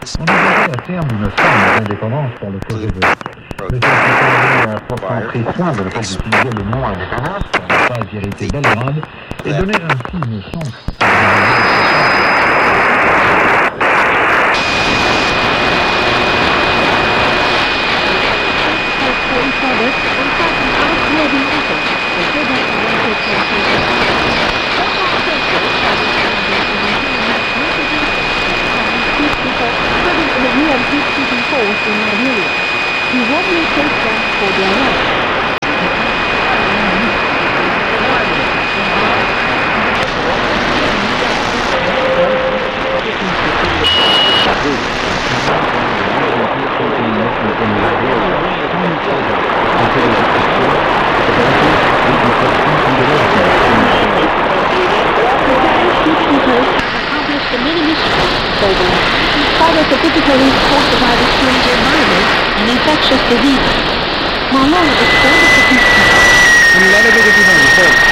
On envisageait à terme une forme d'indépendance pour le KGB. Le KGB a pourtant pris soin de ne pas utiliser le mot indépendance pour ne pas irriter Belgrade et donner ainsi une chance à He warmly takes them for their life. Accomplished many missions for them. Father typically caused by the strange environment and infectious diseases. Ma loro è solo che ti